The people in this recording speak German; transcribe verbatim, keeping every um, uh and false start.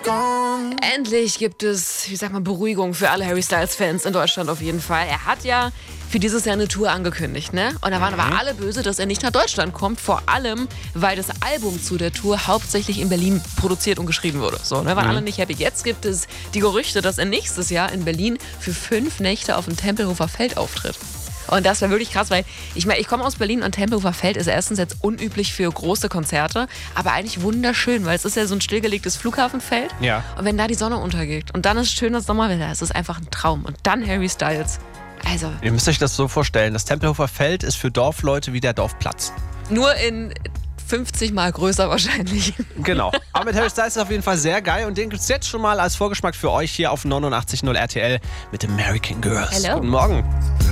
Endlich gibt es, wie sagt man, Beruhigung für alle Harry Styles-Fans in Deutschland auf jeden Fall. Er hat ja für dieses Jahr eine Tour angekündigt, ne? Und da waren Mhm. aber alle böse, dass er nicht nach Deutschland kommt. Vor allem, weil das Album zu der Tour hauptsächlich in Berlin produziert und geschrieben wurde. So, ne? Waren Mhm. alle nicht happy. Jetzt gibt es die Gerüchte, dass er nächstes Jahr in Berlin für fünf Nächte auf dem Tempelhofer Feld auftritt. Und das wäre wirklich krass, weil ich meine, ich komme aus Berlin und Tempelhofer Feld ist erstens jetzt unüblich für große Konzerte, aber eigentlich wunderschön, weil es ist ja so ein stillgelegtes Flughafenfeld. Ja. Und wenn da die Sonne untergeht und dann ist schönes Sommerwetter, es ist einfach ein Traum. Und dann Harry Styles. Also Ihr müsst euch das so vorstellen, das Tempelhofer Feld ist für Dorfleute wie der Dorfplatz. nur in fünfzig Mal größer wahrscheinlich. Genau. Aber mit Harry Styles ist auf jeden Fall sehr geil und den gibt es jetzt schon mal als Vorgeschmack für euch hier auf neunundachtzig Komma null R T L mit American Girls. Hello. Guten Morgen.